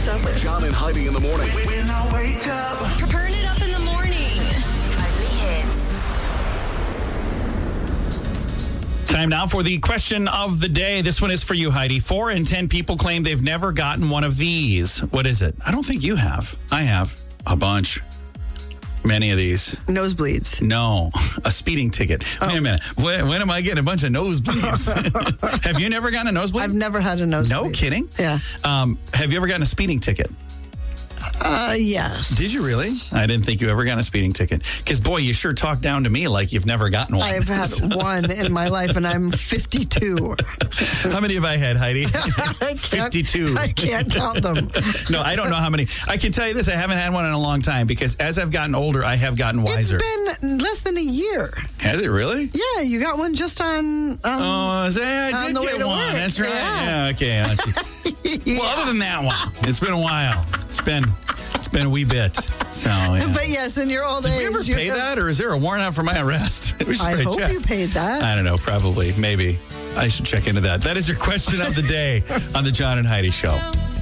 What's up with John and Heidi in the morning. When I wake up. Turn it up in the morning. Hits. Time now for the question of the day. This one is for you, Heidi. 4 in 10 people claim they've never gotten one of these. What is it? I don't think you have. I have a bunch. Many of these. Nosebleeds. No, a speeding ticket. Wait a minute. When am I getting a bunch of nosebleeds? Have you never gotten a nosebleed? I've never had a nosebleed. No kidding? Yeah. Have you ever gotten a speeding ticket? Yes. Did you really? I didn't think you ever got a speeding ticket. Because, boy, you sure talk down to me like you've never gotten one. I've had one in my life, and I'm 52. How many have I had, Heidi? I 52. I can't count them. No, I don't know how many. I can tell you this, I haven't had one in a long time because as I've gotten older, I have gotten wiser. It's been less than a year. Has it really? Yeah, you got one just on I on did the way get to one. work. That's right. Yeah. Okay. Yeah. Well, other than that one, it's been a while. It's been a wee bit. So, yeah. But yes, in your old Did age. we ever pay that, or is there a warrant out for my arrest? I hope you paid that. I don't know. Probably. Maybe. I should check into that. That is your question of the day on the John and Heidi Show.